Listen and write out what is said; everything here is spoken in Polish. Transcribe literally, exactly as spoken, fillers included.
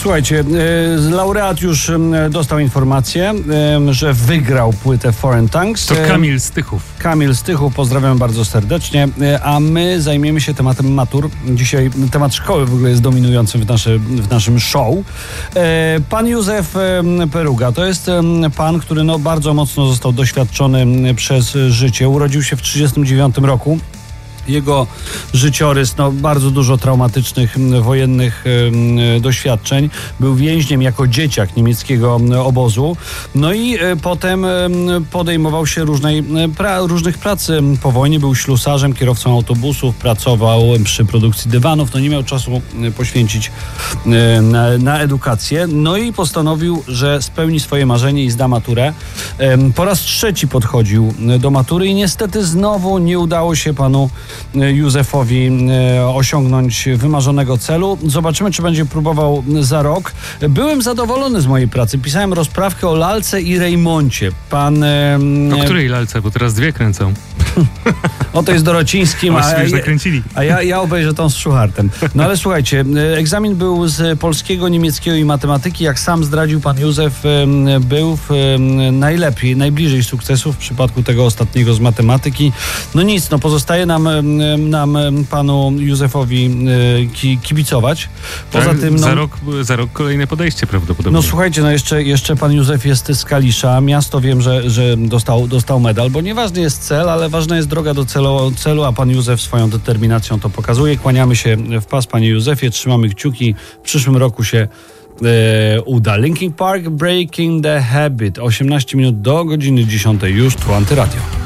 Słuchajcie, laureat już dostał informację, że wygrał płytę Foreign Tongues. To Kamil Stychów. Kamil Stychów, pozdrawiam bardzo serdecznie. A my zajmiemy się tematem matur. Dzisiaj temat szkoły w ogóle jest dominujący w, naszy, w naszym show. Pan Józef Peruga to jest pan, który no bardzo mocno został doświadczony przez życie. Urodził się w tysiąc dziewięćset trzydziestym dziewiątym roku. Jego życiorys, no bardzo dużo traumatycznych, wojennych e, doświadczeń. Był więźniem jako dzieciak niemieckiego obozu. No i e, potem e, podejmował się różnej, pra, różnych prac po wojnie. Był ślusarzem, kierowcą autobusów, pracował przy produkcji dywanów. No nie miał czasu poświęcić e, na, na edukację. No i postanowił, że spełni swoje marzenie i zda maturę. E, po raz trzeci podchodził do matury i niestety znowu nie udało się panu Józefowi osiągnąć wymarzonego celu. Zobaczymy, czy będzie próbował za rok. Byłem zadowolony z mojej pracy. Pisałem rozprawkę o lalce i Rejmoncie. Pan... O której lalce? Bo teraz dwie kręcą. O, to jest Dorocińskim, a, a, już nakręcili. a ja, ja obejrzę tą z Szuchartem. No ale słuchajcie, egzamin był z polskiego, niemieckiego i matematyki. Jak sam zdradził pan Józef, był w najlepiej, najbliżej sukcesu w przypadku tego ostatniego z matematyki. No nic, no pozostaje nam, nam panu Józefowi kibicować. Poza tak, tym... No, za, rok, za rok kolejne podejście prawdopodobnie. No słuchajcie, no jeszcze, jeszcze pan Józef jest z Kalisza. Miasto wiem, że, że dostał, dostał medal, bo nieważny jest cel, ale ważna jest droga do celu, celu, a pan Józef swoją determinacją to pokazuje. Kłaniamy się w pas, panie Józefie, trzymamy kciuki. W przyszłym roku się e, uda. Linkin Park, Breaking the Habit. osiemnaście minut do godziny dziesiątej już, tu Antyradio.